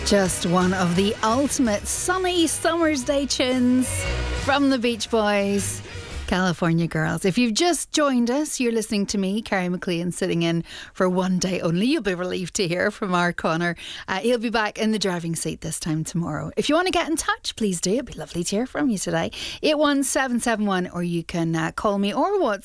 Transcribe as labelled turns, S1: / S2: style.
S1: Just one of the ultimate sunny summer's day tunes from the Beach Boys, California Girls. If you've just joined us, you're listening to me, Carrie McLean, sitting in for one day only. You'll be relieved to hear from our Connor. He'll be back in the driving seat this time tomorrow. If you want to get in touch, please do. It'd be lovely to hear from you today. 81771, or you can call me or WhatsApp